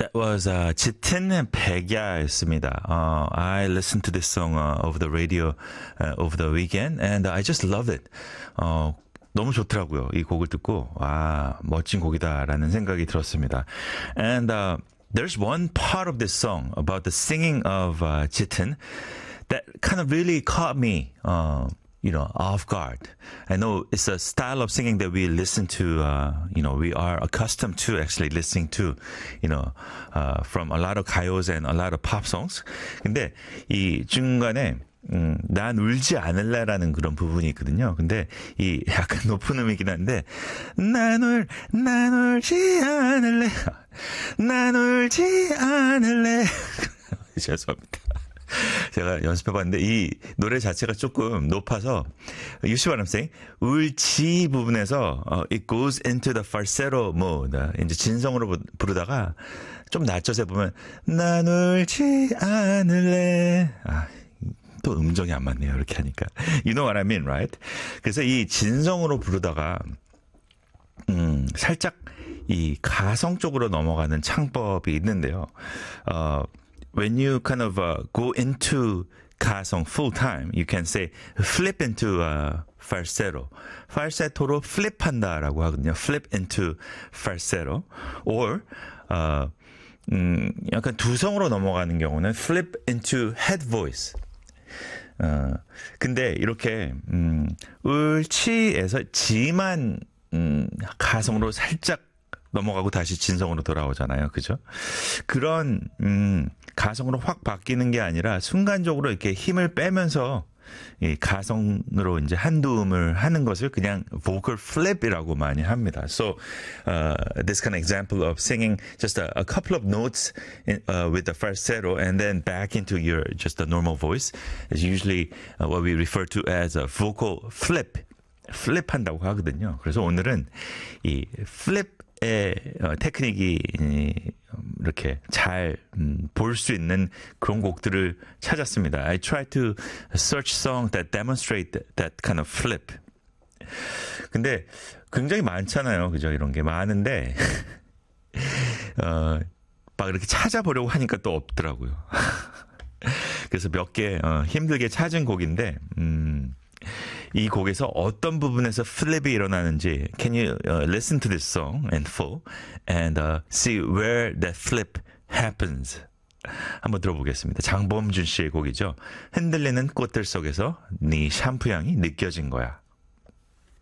That was 짙은 백야였습니다. I listened to this song over the radio over the weekend and I just loved it. 너무 좋더라고요. 이 곡을 듣고 멋진 곡이다라는 생각이 들었습니다. And there's one part of this song about the singing of 짙은 that kind of really caught me off guard. I know it's a style of singing that we listen to, we are accustomed to actually listening to, from a lot of 가요s and a lot of pop songs. 근데 이 중간에 난 울지 않을래라는 그런 부분이 있거든요. 근데 이 약간 높은 음이긴 한데 난 울지 않을래. 난 울지 않을래. 죄송합니다. 제가 연습해봤는데 이 노래 자체가 조금 높아서 You see what I'm saying? 울지 부분에서 it goes into the falsetto mode. 이제 진성으로 부르다가 좀 낮춰서 보면 난 울지 않을래. 또 음정이 안 맞네요. 이렇게 하니까. You know what I mean, right? 그래서 이 진성으로 부르다가 살짝 이 가성 쪽으로 넘어가는 창법이 있는데요. When you kind of go into 가성 full time, you can say flip into falsetto. falsetto로 flip한다라고 하거든요. flip into falsetto. or 약간 두성으로 넘어가는 경우는 flip into head voice. 근데 이렇게 울치에서 지만 가성으로 살짝 넘어가고 다시 진성으로 돌아오잖아요. 그죠? 그런 가성으로 확 바뀌는 게 아니라 순간적으로 이렇게 힘을 빼면서 이 가성으로 이제 한두 음을 하는 것을 그냥 vocal flip이라고 많이 합니다. So this kind of example of singing just a couple of notes with the falsetto and then back into your just a normal voice is usually what we refer to as a vocal flip. flip 한다고 하거든요. 그래서 오늘은 이 flip의 테크닉이 이렇게 잘 볼 수 있는 그런 곡들을 찾았습니다. I try to search songs that demonstrate that kind of flip. 근데 굉장히 많잖아요. 그죠? 이런 게 많은데 막 이렇게 찾아보려고 하니까 또 없더라고요. 그래서 몇 개 힘들게 찾은 곡인데 이 곡에서 어떤 부분에서 플립이 일어나는지 can you listen to this song in full and see where that flip happens. 한번 들어보겠습니다. 장범준 씨의 곡이죠. 흔들리는 꽃들 속에서 네 샴푸 향이 느껴진 거야.